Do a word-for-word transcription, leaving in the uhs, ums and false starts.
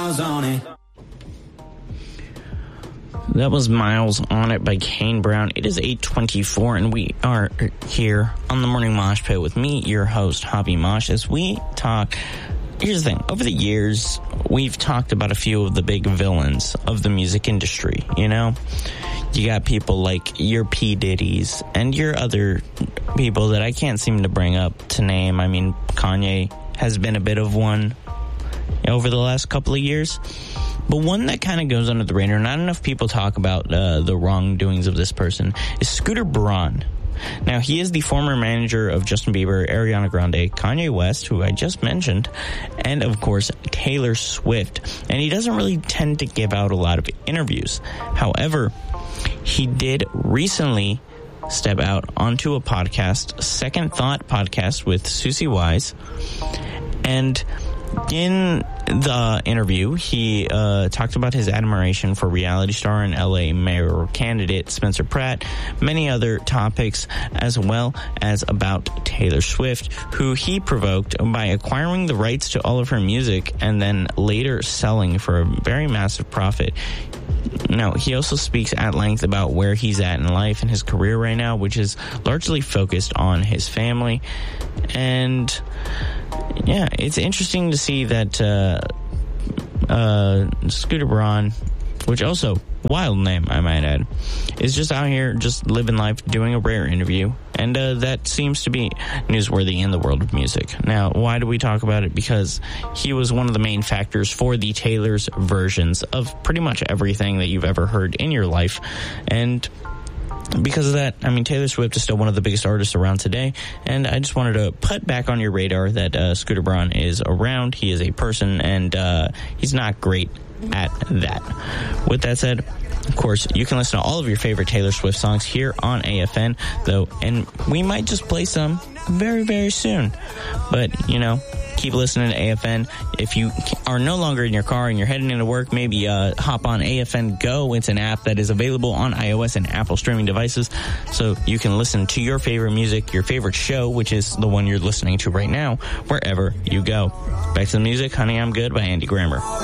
Miles on It. That was Miles on It by Kane Brown. It is eight twenty-four, and we are here on the Morning Mosh Pit with me, your host, Hobby Mosh, as we talk. Here's the thing. Over the years, we've talked about a few of the big villains of the music industry, you know? You got people like your P. Diddy's and your other people that I can't seem to bring up to name. I mean, Kanye has been a bit of one over the last couple of years. But one that kind of goes under the radar, not enough people talk about uh, the wrongdoings of this person, is Scooter Braun. Now, he is the former manager of Justin Bieber, Ariana Grande, Kanye West, who I just mentioned, and, of course, Taylor Swift. And he doesn't really tend to give out a lot of interviews. However, he did recently step out onto a podcast, Second Thought podcast with Susie Wise, and in the interview, he uh, talked about his admiration for reality star and L A mayor candidate Spencer Pratt, many other topics, as well as about Taylor Swift, who he provoked by acquiring the rights to all of her music and then later selling for a very massive profit. Now, he also speaks at length about where he's at in life and his career right now, which is largely focused on his family. And yeah, it's interesting to see that uh, uh, Scooter Braun, which also, wild name, I might add, is just out here just living life, doing a rare interview. And uh, that seems to be newsworthy in the world of music. Now, why do we talk about it? Because he was one of the main factors for the Taylor's versions of pretty much everything that you've ever heard in your life. And because of that, I mean, Taylor Swift is still one of the biggest artists around today, and I just wanted to put back on your radar that uh, Scooter Braun is around. He is a person, and uh, he's not great at that. With that said, of course, you can listen to all of your favorite Taylor Swift songs here on A F N, though, and we might just play some very, very soon. But, you know, keep listening to A F N. If you are no longer in your car and you're heading into work, maybe uh, hop on A F N Go. It's an app that is available on iOS and Apple streaming devices, so you can listen to your favorite music, your favorite show, which is the one you're listening to right now, wherever you go. Back to the music, Honey, I'm Good by Andy Grammer.